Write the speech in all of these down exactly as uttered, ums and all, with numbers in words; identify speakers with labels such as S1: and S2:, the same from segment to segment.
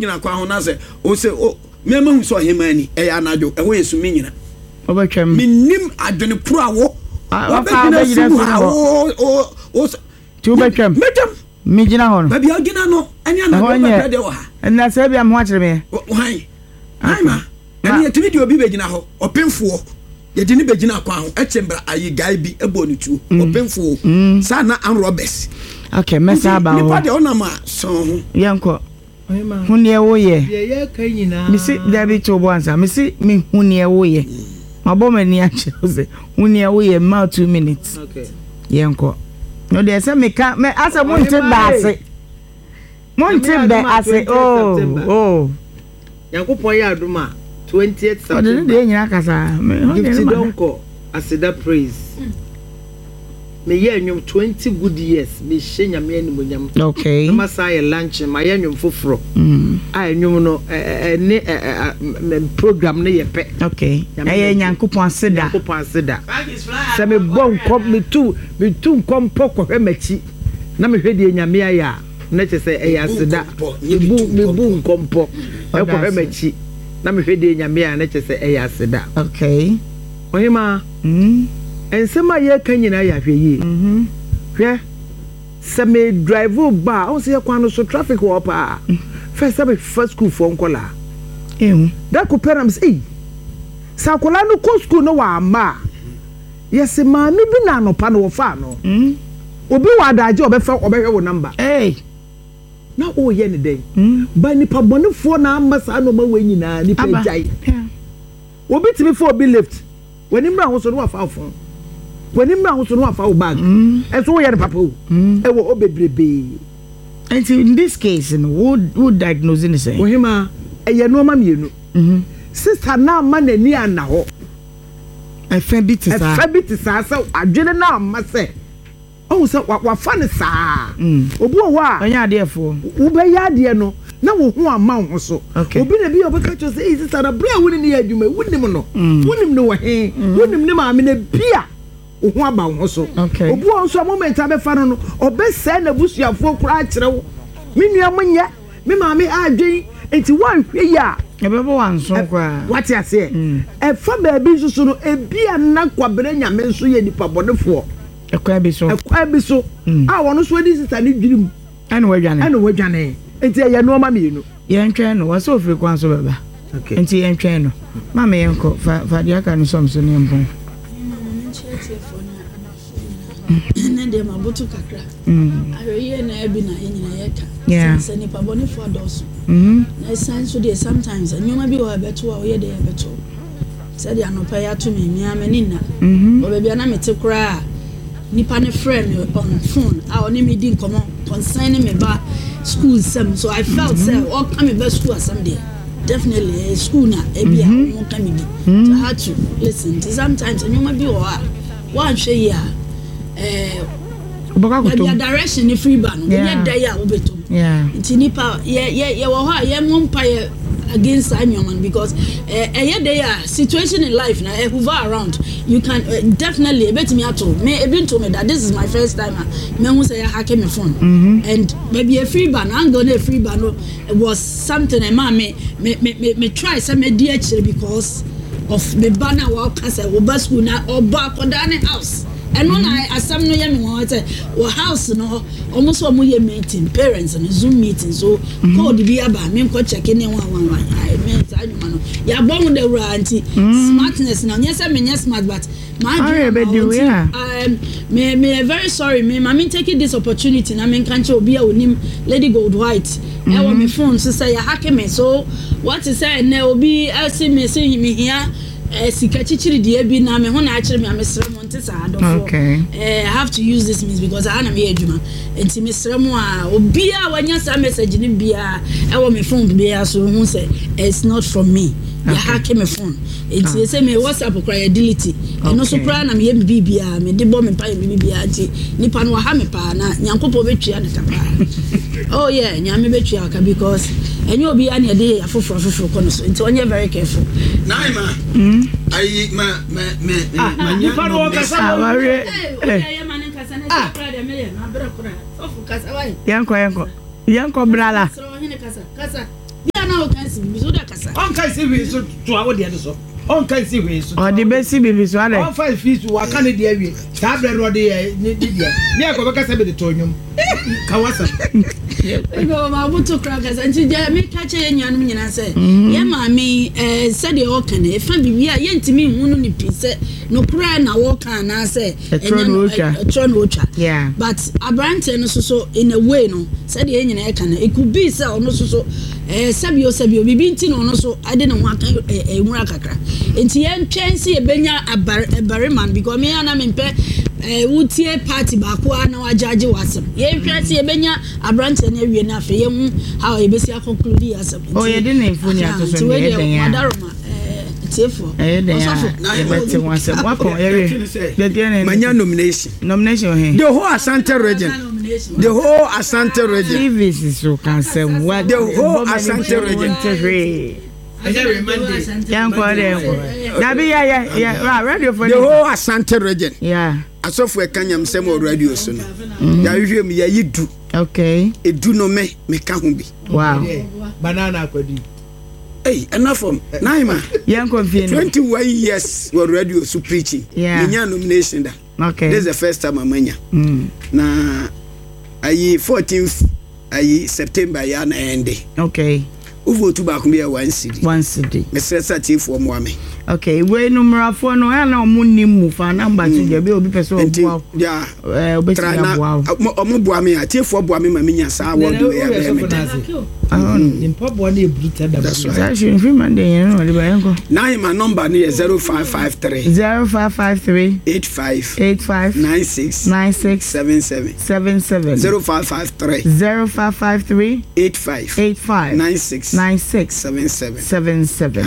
S1: nyina kwa ho na se o se o me ma hu so hemani e ya najo e ho yesu me nyina
S2: obetwam
S1: minim adwene pro awo
S2: wa fa be nyina
S1: o o o
S2: tu betwam
S1: metam
S2: me gina ho no
S1: ba bia gina no anya na go be de wo ha
S2: na se bia mo akere me
S1: han han ma ani etimi di obi be gina ho opemfo ye di ni be gina kwa ho e chembra ayi guy bi ebo ni tu opemfo sa na an robbers
S2: okay mesa ba
S1: ni pa de onama so ho
S2: yanko hunie wo ye
S3: ye ka nyina
S2: misi dabi to bo ansa misi mi hunie wo ye mabo mani a cheze hunie wo ye ma two minutes
S3: okay
S2: yanko no de se me ka me asa mo nte ba ase mo nte ba ase oh oh
S3: Yankopon ya aduma twentieth September
S2: o de de nyina kasa me
S3: gift donko aseda praise me ye nwom twenty good years me hye nyame animonyam
S2: okay
S3: ma sa ye lunch ma ye nwom foforo
S2: mm
S3: a nwom no eh ne program ne ye pe
S2: okay eh Yankopon aseda
S3: Yankopon aseda se me bon kom me tu me tu kom poko hwemachi na me hwede nyame aya na che se eh aseda me bu me bu nkompo e ko hwemachi na me hwede nyame aya na che se eh aseda
S2: okay
S3: ohima
S2: mm
S3: ensema ye ka nyina ya hwe yi mhm hwe se me drive ba o se kwa no so traffic wo pa first say first school for nkola
S2: eh
S3: da ko parents eh sa kola no ko school no wa ma yes ma mi bi na no pa no wo fa no
S2: mhm
S3: obi wa daje obefa obehwe wo number
S2: eh
S3: na o ye ne den
S2: mhm
S3: ba ni pa bonefo na amasa no ma we nyina ni pa jai obi timi for obi left when him na wo so no wa fa phone when him na wo so no wa fa wo bag e so wo ye ne papa o e wo obebrebe.
S2: And in this case, no, who who diagnose in the same?
S3: Ohima, e ye no ma mienu.
S2: Mhm.
S3: Sister na ma na ni ana ho.
S2: E fa bit sa.
S3: E fa bit sa so adwene na ma se. Oh se wa fa ne sa. Obi o wa.
S2: Onya ade fo.
S3: Wo be ya ade no. Na wo hu ama wo so.
S2: Okay.
S3: Obi na bi obeka cho say sister na bra woni ne adwuma wonim no. Wonim no wo he. Wonim ne ma me na bia. Ohu aba wo so.
S2: Okay.
S3: Obi on so moment abefa no no obese na busuafo kura kire wo. Me nua monye me ma me adwen enti wan hwe ya.
S2: Ebebo wan so kwa.
S3: What you say? E fa ba bi susu no e bia na kwabere nyame nso ye nipa bodefo.
S2: E kwa bi so.
S3: E kwa bi so. Ah wono so di sister ni dwirim.
S2: Ana wadwane.
S3: Ana wadwane. Enti ye no ma me no.
S2: Ye ntwen no waso ofiri kwan so baba.
S3: Okay.
S2: Enti ye ntwen no. Ma me yenko fa fa dia ka no som so ne mbon.
S4: And then my bottle kakra.
S2: Mm.
S4: I really na ebi na enyina yeka.
S2: Yeah.
S4: Say nipa boni for dosu.
S2: Mhm.
S4: Na sense so dey sometimes and you ma bi o beto o ye dey beto. Say dey anopa ya to me me amani na.
S2: Mhm.
S4: O be na mete kra nipa ne friend on phone. I oni me din komo concerning me ba school sem. So I felt say o come me ba school someday. Definitely school na ebi a mo come bi. So I had to listen. Sometimes and you ma bi o a one share ya eh the direction ni free ban no ye dey a obeto
S2: yeah
S4: nti nipa ye ye ye wo ha ye mo mpa ye against anyone because eh ye dey a situation in life na e hover around you can uh, definitely bet me ato me e been told me that this is my first time me who say hack me phone mm-hmm. and maybe a free ban and gonna free ban no it was something and me me me me try say me dey actually because of me banner wa kasa wo ba school na oba koda ne house. And when I asam no yemi won say wo house no almost wo ye meeting parents and Zoom meeting so call the bi aba me ko check in one one one I mean say no ya bon the ranti smartness now yes me yes smart but my um me me very sorry me I mean taking this opportunity na me kan che obi a onim Lady Gold White e wo me phone so say ya hack me so what is say na obi asi me say me here eh sikachichiri die bi na me ho na akire me amesre mo ntisa adofo eh I have to use this means because I na me adwuma enti mesre mo a obi a wanya sa message ni bia e wo me phone bia so hu say it's not from me ya hack me phone enti say me WhatsApp kra ya delete eno so kra na me ye bibia me de bo me pa ye bibia enti nipa no ha me pa na nyankopo betwia ne tapa oh yeah nyame betwia ka because enye obi a na de afoforo afoforo kono so enti onye very careful
S1: naima mm ai ma ma me ma
S3: nipa no kasa
S2: ware
S4: eh ma ne kasa na kra de me na bra kra so fu kasa wai
S2: yanko yanko yanko brala
S4: so hine kasa kasa o kan si bi so da kasa
S3: on kan si bi so to awo de so on kan si bi so
S2: o de be si bi so ade
S3: on five feet wa kan de awie ta bre ro de ni de ni akọ be kasa be de to nwum ka wasa
S4: ego ma buto crackers anti je me ka che nyanum nyina se ye ma me eh se de o kan e fa bibi a ye ntimi hunu ni pise no kura na wo kan na se
S2: enya no
S4: tro no cha
S2: yeah
S4: but abrante no so so in a way no se de nyina e kan e could be se ono so so eh sabio sabio bibi nti no no so ade ne ho aka e nwura kakra enti ye ntwen se e benya abare man because me ana me mpe eh wutie party ba ko na wajaje wasem ye ntwen se e benya abrante na wie na fe ye hu how e besi conclude yasem
S2: oh ye de na funi ato so me de ya
S4: madaroma eh tiefo
S2: eh de ya e beti wasem wako ye de de
S1: manya nomination
S2: nomination he
S1: the whole Asante region the whole Asante region
S2: T V is so cancel what
S1: the whole Asante region
S2: Yanko de Dabi ya ya ya radio for
S1: the whole Asante region
S2: yeah
S1: asofo ekanyam sem o radio so no ya hwehwe me ya yidu
S2: okay
S1: edu no me me ka ho bi
S2: wow
S3: banana akwadi
S1: hey enough from naima
S2: Yanko fie
S1: twenty-one years we radio so preaching
S2: yeah
S1: nya nomination da
S2: okay
S1: this is the first time amanya
S2: mm
S1: na ayi fourteenth ayi September ya na ende
S2: okay
S1: uvo tu ba ko be one city
S2: one city
S1: me stressa tifo mo ame
S2: okay we numerafo no ya na omunni mu fa number to je be obi pese obo
S1: ya
S2: eh obi ti abo
S1: omo bo ame ya tifo bo ame ma menya sa wo do ya be me
S3: impo bo na ebruta da
S1: that's right
S2: that should free man dey no le ba yanko
S1: now my number ni zero five five three
S2: zero five five three
S1: eight five
S2: eight five
S1: nine six
S2: nine six
S1: seven seven
S2: seven seven
S1: zero five five three
S2: zero five five three
S1: eight five
S2: eight five
S1: nine six
S2: nine six
S1: seven seven
S2: seven seven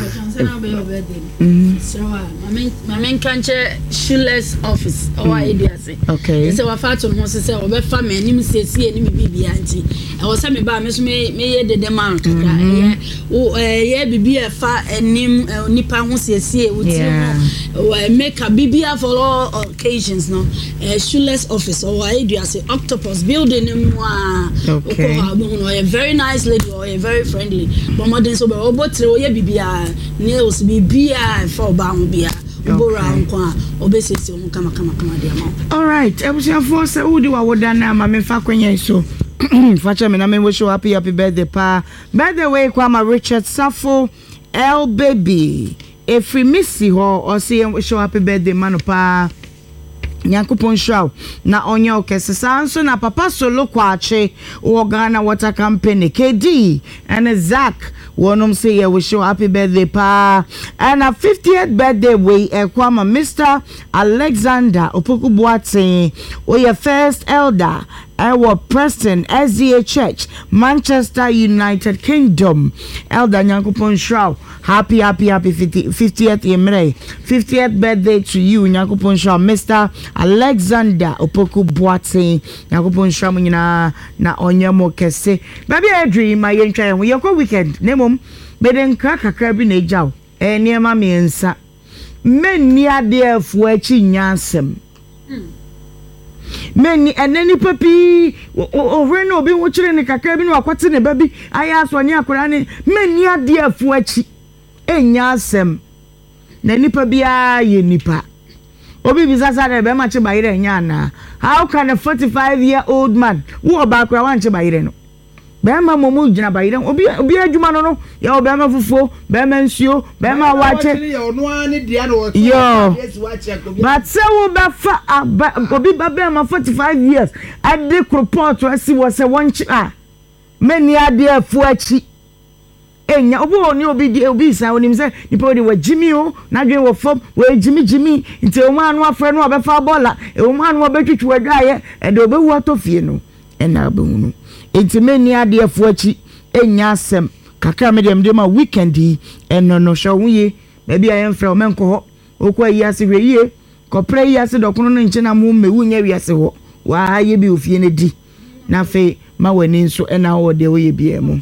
S4: mhm so my main kanche shoeless office or idea say
S2: okay
S4: say wa fa to no say say obefa me anim siesie anim bibia anti e wo say me ba me so me me ye de demand kakra ye wo ye bibia fa anim nipa ho siesie wo ti wo make a bibia for all occasions no shoeless office or idea say octopus building mu a
S2: okay
S4: no a very nice lady or a very friendly but modern so be obotre wo ye bibia nails bibia for ba ho bia obora nkwa obesisi ho kama kama kama dia ma
S2: all right ebusiafo say udi wa woda na ma me fa kwenya so facha me na me wish you happy happy birthday pa birthday way kwa ma Richard Safo L baby efri missy ho o say wish you happy birthday man pa Nyankopon shaw na onya okesesa nso na papa solo kwache wo Ghana Water Company K D and Zach wonom say yeah wish you happy birthday pa and a fiftieth birthday way ekwama Mister Alexander Opoku Boateng o your first elder our Preston S D A Church Manchester United Kingdom elder Nyankopon shaw happy happy happy fiftieth yemre fiftieth birthday to you Nyankopon shaw Mister Alexander Opoku Boateng Nyankopon shaw nyina na onyamo kese baby a dream my yentwa we yekọ weekend nemom beden kra kakra bi na ejaw eh niema miensa menni ade afu achi nyansem menni enani papi over no bi wo kire ne kakra bi na akwate ne babi aya so nya akora ne menni ade afu achi enyasem na nipa bia ye nipa obi bi sasa de be ma che bayire nya na how can a forty-five year old man wo ba akora wan che bayire no be ma momu gina bayire obi obi adwuma no no ya obi ma fufuo be ma nsuo be ma wache yo but say wo be fa obi ba be ma forty-five years ade report asi wo se won chi a mani ade afu achi enya obi oni obi obi san onim se nipa odi wa jimi o na dwen wo fom we jimi jimi nti o ma anu afre no obefa bola e o ma anu obetwitwu adwaye e de obewu atofie no ena obehunu enti mani ade afu achi enya asem kakra me dem dem ma weekend yi eno no hwewuye ba bia yen frɛ o menko ho okwa yi ase hweyie kopre yi ase dokono no nche na mu mewu nya wi ase ho wa ye bi ofie ne di na fe ma wani nso ena ho de wo ye bia mu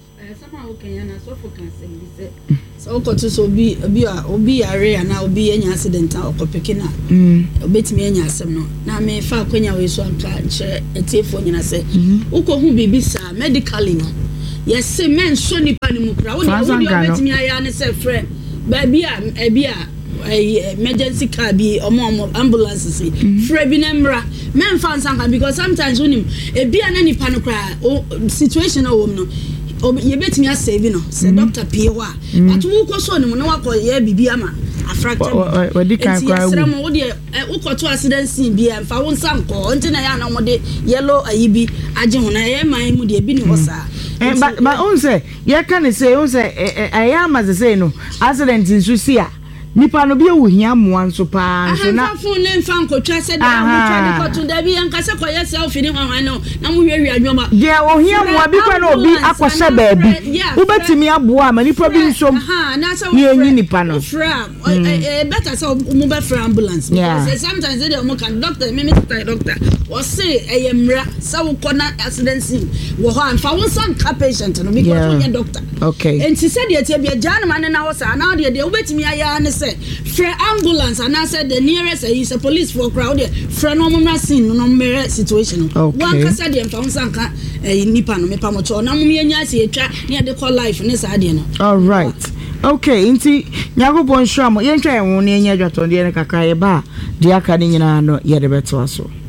S4: so ko to so bi obi obi are ana obi enya accident a okopeke na obetimi enya asem no na me fa akwanya we so anka nche etiefo nyina se uko hu bibi sa medically no yes say men so nipa ni mu kra wo dey wo dey obetimi aya ne say frɛ ba bi a e bi a emergency car bi omo ambulance si frɛ bi na mra men fan sanka because sometimes unim e bi a na nipa no kra situation o wom no ye betimi a save no say doctor pie ho a but wo ko so ne mo na wakɔ ye bibi ama a fracture
S2: we di kan kwa
S4: wo wo dey wo ko to accident scene bi a fa wo sanko nti na ya na mo dey yellow ayibi agye ho na ye man mu dey bi ni ho sa
S2: eh but but on say ye kan say on say eh ama say no accident nsu si a nipa no bi ewu hia moa nso pa nso na
S4: afa fun ne mfa nkotwa se da mo twa ne kotu da bi anka se koye selfie ne hwan no na mo hwehwe adwoma
S2: je o hia moa bi kwa na obi akwahye baabi ubetimi aboa ma nipa bi nso
S4: aha na se
S2: ye nyi nipa no
S4: fra eh better say mo be fra ambulance because sometimes they mo kan doctor me me doctor o say eyemra se wo kona accident scene wo ho amfa wo san ka patient no because wo doctor
S2: okay
S4: and she said ye tie bia jana man na ho sa na de de ubetimi aya ne say for ambulance and I said the nearest is a police for crowd there for no more scene no more situation one ka said dem fa unsanka nipa no me pa moto na mum yenya se etwa ne de call life ne sa de no
S2: all right okay inti nyagobon shamo yentwa enwo ne enya dwato de ne kakra ye ba de aka ne nyina no ye de beto aso